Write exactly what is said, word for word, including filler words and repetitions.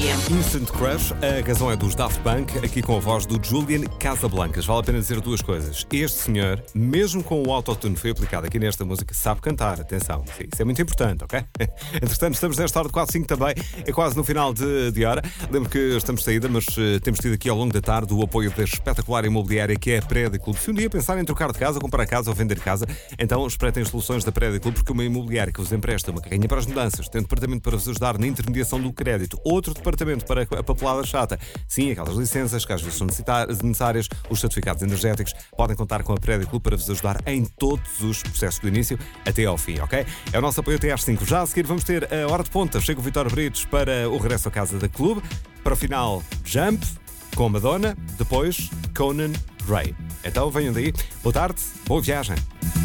M. Instant Crush, a canção é dos Daft Punk, aqui com a voz do Julian Casablancas. Vale a pena dizer duas coisas. Este senhor, mesmo com o autotune que foi aplicado aqui nesta música, sabe cantar. Atenção, isso é muito importante, ok? Entretanto, estamos nesta hora de quatro cinco também, é quase no final de, de hora. Lembro que estamos de saída, mas uh, temos tido aqui ao longo da tarde o apoio da espetacular imobiliária que é a Prédia Clube. Se um dia pensarem em trocar de casa, comprar casa ou vender casa, então espreitem as soluções da Prédia Clube, porque uma imobiliária que vos empresta uma carrinha para as mudanças, tem um departamento para vos ajudar na intermediação do crédito, outro departamento para a papelada chata, sim, aquelas licenças que às vezes são necessárias, os certificados energéticos, podem contar com a Prédia Clube para vos ajudar em todos os processos do início até ao fim, ok? É o nosso apoio até às cinco. Já a seguir vamos ter a Hora de Ponta. Chega o Vitório Britos para o regresso à casa da Clube. Para o final, Jump com Madonna, depois Conan Gray. Então venham daí. Boa tarde, boa viagem.